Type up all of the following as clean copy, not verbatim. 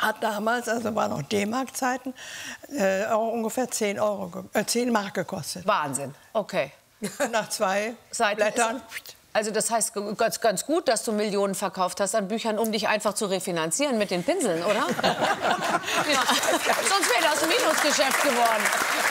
hat damals, also war noch D-Mark-Zeiten, auch ungefähr 10 Mark gekostet. Wahnsinn, okay. Nach 2 Blättern. Also das heißt ganz gut, dass du Millionen verkauft hast an Büchern, um dich einfach zu refinanzieren mit den Pinseln, oder? Ja. Sonst wäre das ein Minusgeschäft geworden.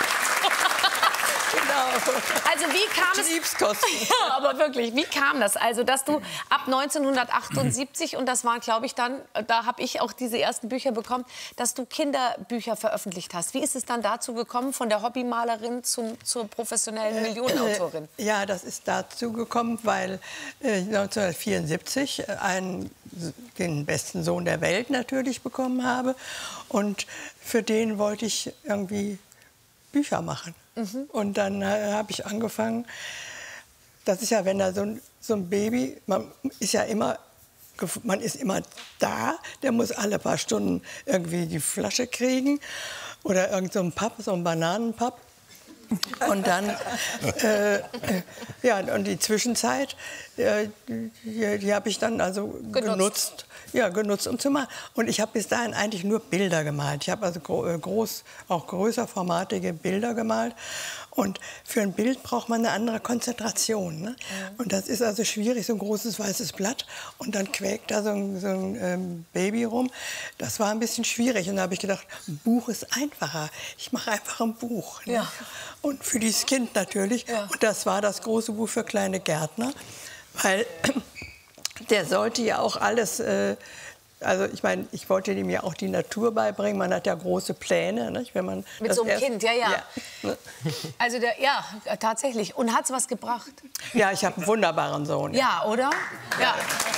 Genau. Also wie kam es? Betriebskosten. Ja, aber wirklich, wie kam das? Also, dass du ab 1978, und das war, glaube ich, dann, da habe ich auch diese ersten Bücher bekommen, dass du Kinderbücher veröffentlicht hast. Wie ist es dann dazu gekommen, von der Hobbymalerin zur professionellen Millionenautorin? Ja, das ist dazu gekommen, weil 1974 den besten Sohn der Welt natürlich bekommen habe. Und für den wollte ich irgendwie Bücher machen. Und dann habe ich angefangen, das ist ja, wenn da so ein Baby, man ist immer da, der muss alle paar Stunden irgendwie die Flasche kriegen oder irgend so ein Papp, so ein Bananenpapp. Und dann, ja, und die Zwischenzeit, die habe ich dann also genutzt. Ja, genutzt, um zu malen. Und ich habe bis dahin eigentlich nur Bilder gemalt. Ich habe also auch größerformatige Bilder gemalt. Und für ein Bild braucht man eine andere Konzentration. Ne? Und das ist also schwierig, so ein großes weißes Blatt. Und dann quäkt da so ein Baby rum. Das war ein bisschen schwierig. Und da habe ich gedacht, ein Buch ist einfacher. Ich mache einfach ein Buch. Ne? Ja. Und für dieses Kind natürlich. Ja. Und das war das große Buch für kleine Gärtner. Weil der sollte ja auch alles, also ich meine, ich wollte ihm ja auch die Natur beibringen. Man hat ja große Pläne, nicht? Wenn man mit so einem Kind, ja. Also ja, tatsächlich. Und hat's was gebracht? Ja, ich habe einen wunderbaren Sohn. Ja, oder? Ja.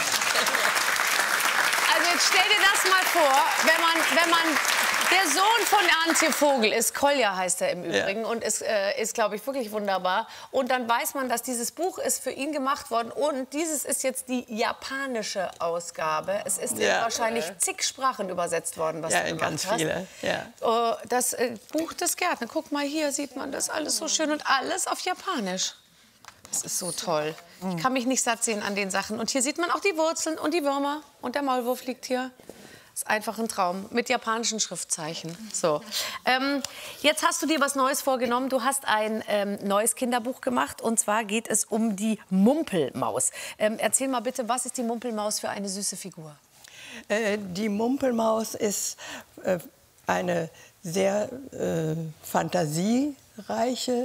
Also jetzt stell dir das mal vor, wenn man der Sohn von Antje Vogel ist, Kolja heißt er im Übrigen, und ist glaube ich, wirklich wunderbar. Und dann weiß man, dass dieses Buch ist für ihn gemacht worden und dieses ist jetzt die japanische Ausgabe. Es ist in wahrscheinlich zig Sprachen übersetzt worden, was du gemacht ganz hast. Viele. Ja. Das Buch des Gärtners, guck mal, hier sieht man das alles so schön und alles auf Japanisch. Das ist so toll. Ich kann mich nicht satt sehen an den Sachen. Und hier sieht man auch die Wurzeln und die Würmer und der Maulwurf liegt hier. Das ist einfach ein Traum, mit japanischen Schriftzeichen. So. Jetzt hast du dir was Neues vorgenommen. Du hast ein neues Kinderbuch gemacht. Und zwar geht es um die Mumpelmaus. Erzähl mal bitte, was ist die Mumpelmaus für eine süße Figur? Die Mumpelmaus ist eine sehr fantasiereiche,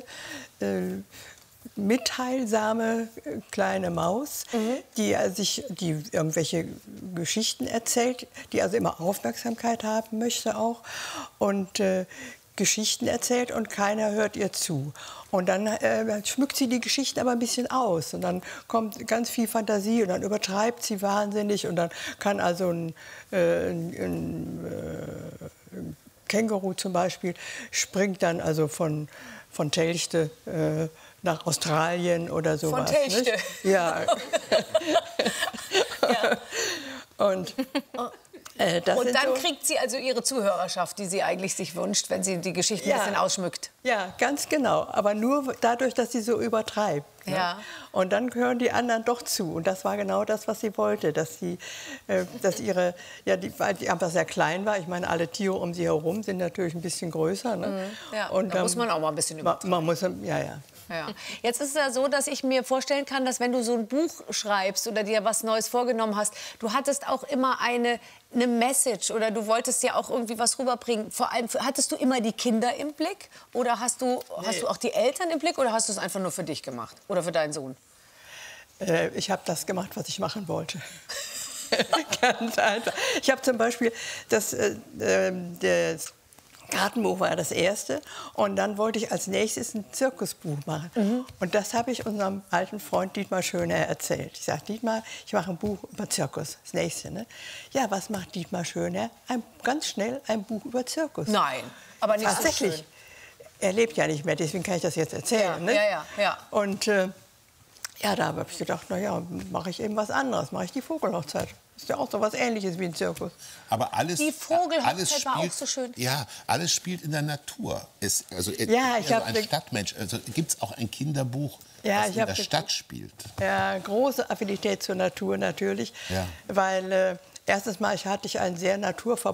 mitteilsame kleine Maus, die irgendwelche Geschichten erzählt, die also immer Aufmerksamkeit haben möchte auch und Geschichten erzählt und keiner hört ihr zu. Und dann schmückt sie die Geschichten aber ein bisschen aus und dann kommt ganz viel Fantasie und dann übertreibt sie wahnsinnig und dann kann also ein Känguru zum Beispiel springt dann also von Telchte nach Australien oder sowas. Von Telchte? Nicht? Ja. Ja. Und dann kriegt sie also ihre Zuhörerschaft, die sie eigentlich sich wünscht, wenn sie die Geschichten ein bisschen ausschmückt. Ja, ganz genau. Aber nur dadurch, dass sie so übertreibt. Ne? Ja. Und dann hören die anderen doch zu. Und das war genau das, was sie wollte. Weil die einfach sehr klein war. Ich meine, alle Tiere um sie herum sind natürlich ein bisschen größer. Ne? Ja, und da muss man auch mal ein bisschen übertreiben. Man muss, ja. Ja. Jetzt ist es ja so, dass ich mir vorstellen kann, dass wenn du so ein Buch schreibst oder dir was Neues vorgenommen hast, du hattest auch immer eine Message oder du wolltest ja auch irgendwie was rüberbringen. Vor allem, hattest du immer die Kinder im Blick oder hast du auch die Eltern im Blick oder hast du es einfach nur für dich gemacht oder für deinen Sohn? Ich habe das gemacht, was ich machen wollte. Ganz einfach. Ich habe zum Beispiel das Gartenbuch war das erste und dann wollte ich als nächstes ein Zirkusbuch machen. Und das habe ich unserem alten Freund Dietmar Schöner erzählt. Ich sage, Dietmar, ich mache ein Buch über Zirkus, das nächste. Ne? Ja, was macht Dietmar Schöner? Ganz schnell ein Buch über Zirkus. Nein, aber nicht tatsächlich. So schön. Er lebt ja nicht mehr, deswegen kann ich das jetzt erzählen. Ja, ne? ja. Und da habe ich gedacht, na ja, mache ich eben was anderes, mache ich die Vogelhochzeit. Das ist ja auch so was Ähnliches wie ein Zirkus. Aber alles, die Vogelhochzeit alles spielt, war auch so schön. Ja, alles spielt in der Natur. Ich habe ein Stadtmensch. Also gibt es auch ein Kinderbuch, das in der Stadt spielt? Ja, große Affinität zur Natur natürlich. Ja. Weil erstens mal hatte ich einen sehr naturverbundenen